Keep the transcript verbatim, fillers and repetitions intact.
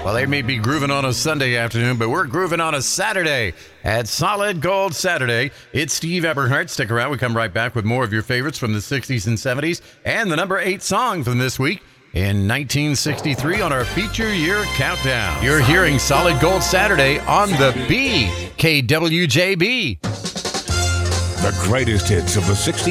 Well, they may be grooving on a Sunday afternoon, but we're grooving on a Saturday at Solid Gold Saturday. It's Steve Eberhardt. Stick around. We come right back with more of your favorites from the sixties and seventies and the number eight song from this week in nineteen sixty-three on our feature year countdown. You're hearing Solid Gold Saturday on the B, K W J B. The greatest hits of the sixties.